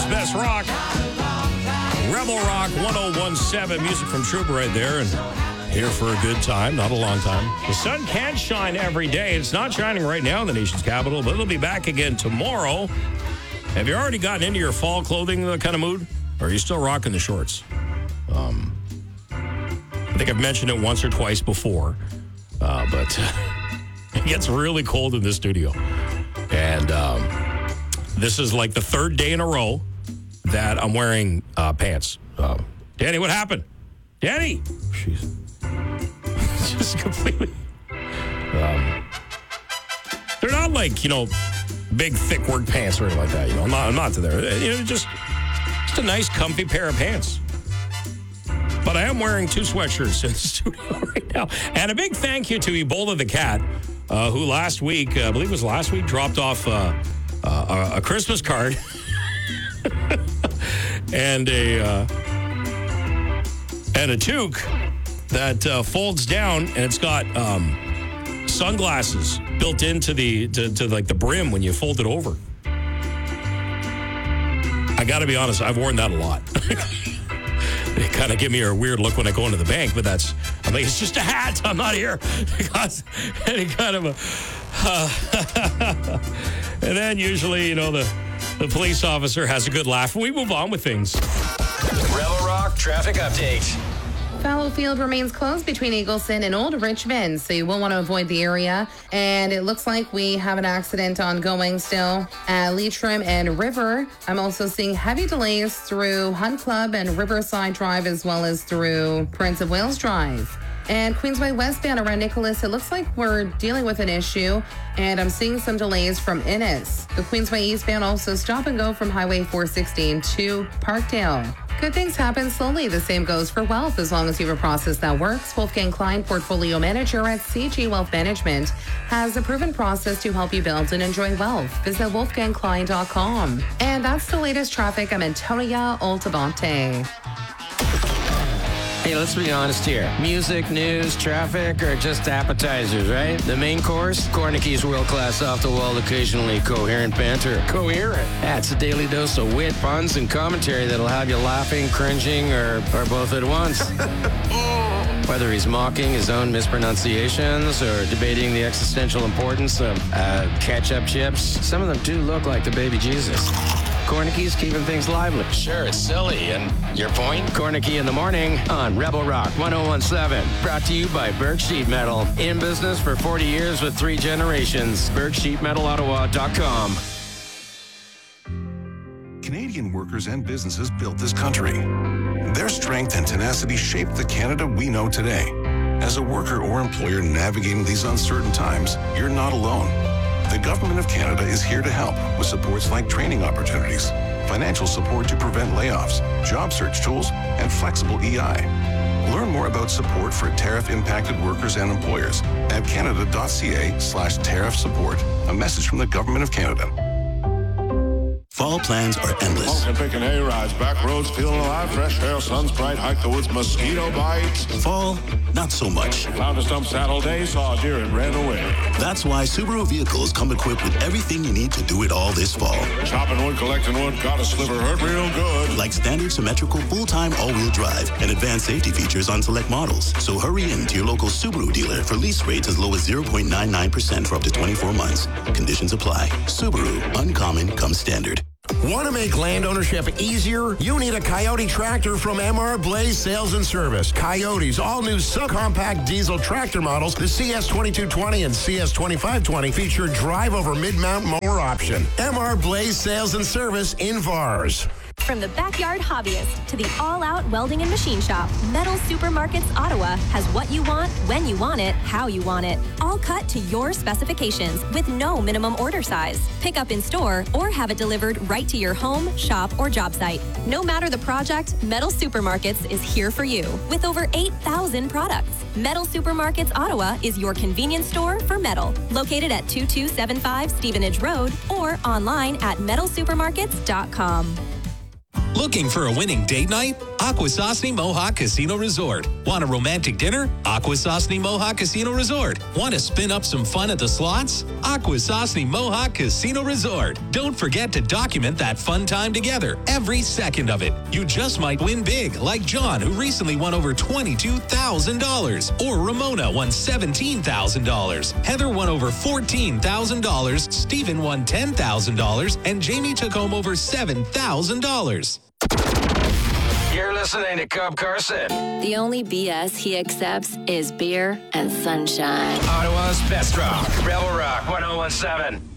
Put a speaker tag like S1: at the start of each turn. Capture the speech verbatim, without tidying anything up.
S1: Canada's best rock. Rebel Rock ten seventeen, music from Trooper right there, and here for a good time, not a long time. The sun can shine every day. It's not shining right now in the nation's capital, but it'll be back again tomorrow. Have you already gotten into your fall clothing uh, kind of mood? Or are you still rocking the shorts? Um, I think I've mentioned it once or twice before, uh, but it gets really cold in this studio. And um, this is like the third day in a row that I'm wearing uh, pants. Uh, Danny, what happened? Danny! She's just completely... Um, they're not like, you know, big, thick work pants or anything like that. You know, I'm not, I'm not to there. You know, just, just a nice, comfy pair of pants. But I am wearing two sweatshirts in the studio right now. And a big thank you to Ebola the cat, uh, who last week, uh, I believe it was last week, dropped off uh, uh, a Christmas card and a uh, and a toque that uh, folds down, and it's got um, sunglasses built into the to, to like the brim when you fold it over. I got to be honest, I've worn that a lot. They kind of give me a weird look when I go into the bank, but that's, I'm like, it's just a hat. I'm not here because any kind of a, uh, and then usually, you know, the, the police officer has a good laugh. We move on with things.
S2: Rebel Rock traffic update.
S3: Fallowfield remains closed between Eagleson and Old Richmond, so you will want to avoid the area. And it looks like we have an accident ongoing still at Leitrim and River. I'm also seeing heavy delays through Hunt Club and Riverside Drive, as well as through Prince of Wales Drive. And Queensway westbound around Nicholas, it looks like we're dealing with an issue, and I'm seeing some delays from Innis. The Queensway eastbound also stop and go from Highway four sixteen to Parkdale. Good things happen slowly. The same goes for wealth, as long as you have a process that works. Wolfgang Klein, portfolio manager at C G Wealth Management, has a proven process to help you build and enjoy wealth. Visit wolfgang klein dot com. And that's the latest traffic. I'm Antonia Altabante.
S4: Hey, let's be honest here. Music, news, traffic are just appetizers, right? The main course? Cornicky's world-class, off-the-wall, occasionally coherent banter. Coherent? That's a daily dose of wit, puns, and commentary that'll have you laughing, cringing, or, or both at once. Whether he's mocking his own mispronunciations or debating the existential importance of uh, ketchup chips, some of them do look like the baby Jesus. Cornicky's keeping things lively.
S2: Sure, it's silly. And your point?
S4: Cornicky in the morning on Rebel Rock ten seventeen. Brought to you by Berg Sheet Metal. In business for forty years with three generations. berg sheet metal ottawa dot com.
S5: Canadian workers and businesses built this country. Their strength and tenacity shaped the Canada we know today. As a worker or employer navigating these uncertain times, you're not alone. The Government of Canada is here to help with supports like training opportunities, financial support to prevent layoffs, job search tools, and flexible E I. Learn more about support for tariff-impacted workers and employers at canada.ca slash tariff support. A message from the Government of Canada.
S6: Fall plans are endless.
S7: Smoking, picking A-rides, back roads, feeling alive, fresh air, sun's bright, hike the woods, mosquito bites.
S6: Fall, not so much.
S7: Found a stump saddle day, saw a deer and ran away.
S6: That's why Subaru vehicles come equipped with everything you need to do it all this fall.
S7: Chopping wood, collecting wood, got a sliver, hurt real good.
S6: Like standard symmetrical full-time all-wheel drive and advanced safety features on select models. So hurry in to your local Subaru dealer for lease rates as low as zero point nine nine percent for up to twenty-four months. Conditions apply. Subaru, uncommon comes standard.
S8: Want to make land ownership easier? You need a Coyote tractor from M R Blaze Sales and Service. Coyote's all-new subcompact diesel tractor models, the C S twenty-two twenty and C S twenty-five twenty, feature drive-over mid-mount mower option. M R Blaze Sales and Service in Vars.
S9: From the backyard hobbyist to the all-out welding and machine shop, Metal Supermarkets Ottawa has what you want, when you want it, how you want it. All cut to your specifications with no minimum order size. Pick up in store or have it delivered right to your home, shop, or job site. No matter the project, Metal Supermarkets is here for you with over eight thousand products. Metal Supermarkets Ottawa is your convenience store for metal. Located at two two seven five Stevenage Road or online at metal supermarkets dot com.
S10: Looking for a winning date night? Akwesasne Mohawk Casino Resort. Want a romantic dinner? Akwesasne Mohawk Casino Resort. Want to spin up some fun at the slots? Akwesasne Mohawk Casino Resort. Don't forget to document that fun time together, every second of it. You just might win big, like John, who recently won over twenty-two thousand dollars. Or Ramona won seventeen thousand dollars. Heather won over fourteen thousand dollars. Stephen won ten thousand dollars. And Jamie took home over seven thousand dollars.
S2: You're listening to Cub Carson.
S11: The only B S he accepts is beer and sunshine.
S2: Ottawa's best rock. Rebel Rock one oh one seven.